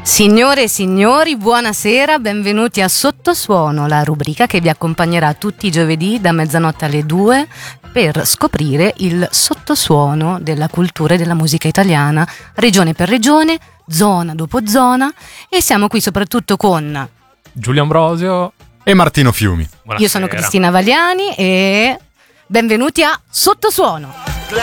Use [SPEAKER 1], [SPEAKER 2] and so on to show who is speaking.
[SPEAKER 1] Signore e signori, buonasera, benvenuti a Sottosuono, la rubrica che vi accompagnerà tutti i giovedì da mezzanotte alle 2 per scoprire il sottosuono della cultura e della musica italiana, regione per regione, zona dopo zona, e siamo qui soprattutto con
[SPEAKER 2] Giulio Ambrosio
[SPEAKER 3] e Martino Fiumi.
[SPEAKER 1] Io sono Cristina Valiani e benvenuti a Sottosuono.